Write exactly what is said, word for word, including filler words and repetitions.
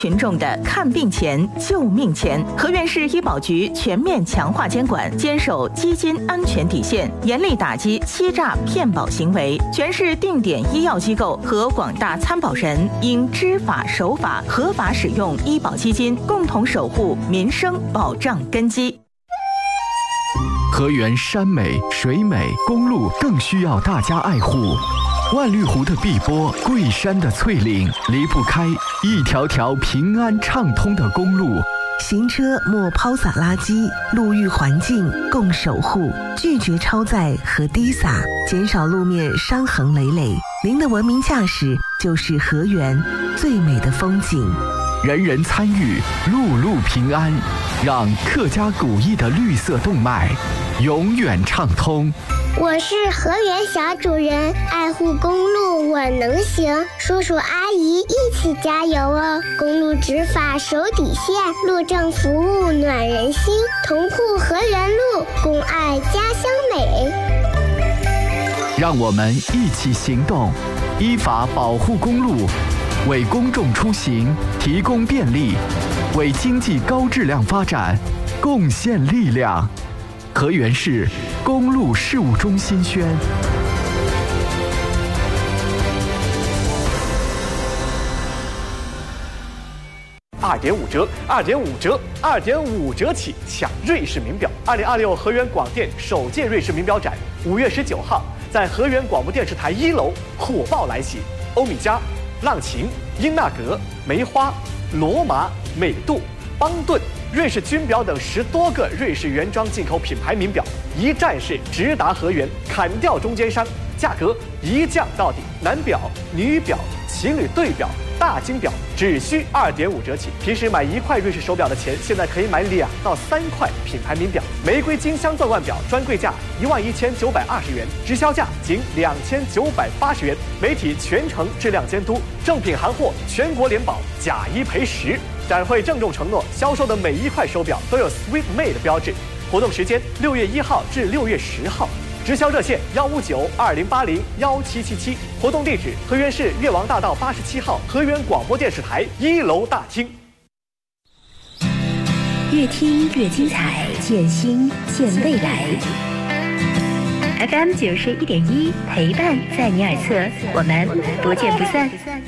群众的看病钱、救命钱。河源市医保局全面强化监管，坚守基金安全底线，严厉打击欺诈骗保行为。全市定点医药机构和广大参保人应知法守法，合法使用医保基金，共同守护民生保障根基。 河源山美水美，公路更需要大家爱护。万绿湖的碧波，桂山的翠岭，离不开一条条平安畅通的公路。 行车莫抛洒垃圾，路域环境共守护，拒绝超载和滴洒，减少路面伤痕累累。您的文明驾驶就是河源最美的风景。 人人参与，路路平安，让客家古意的绿色动脉永远畅通。 我是河源小主人，爱护公路我能行，叔叔阿姨一起加油哦！公路执法守底线，路政服务暖人心，同护河源路，共爱家乡美。 让我们一起行动，依法保护公路，为公众出行提供便利，为经济高质量发展贡献力量。河源市公路事务中心宣。 二点五折，二点五折，二点五折起抢瑞士名表！二零二六河源广电首届瑞士名表展，五月十九号在河源广播电视台一楼火爆来袭，欧米茄、浪琴、英纳格、梅花、罗马、美度、邦顿、瑞士军表等十多个瑞士原装进口品牌名表，一站式直达河源，砍掉中间商，价格一降到底。男表、女表、情侣对表、大金表只需二点五折起。平时买一块瑞士手表的钱，现在可以买两到三块品牌名表。玫瑰金镶钻腕表专柜价一万一千九百二十元，直销价仅两千九百八十元。媒体全程质量监督，正品行货全国联保，假一赔十。展会郑重承诺，销售的每一块手表都有 Sweet Made 标志。活动时间六月一号至六月十号。直销热线幺五九二零八零幺七七七，活动地址河源市越王大道八十七号河源广播电视台一楼大厅。 越听越精彩，见新见未来。F M 九十一点一，陪伴在你耳侧，我们不见不散。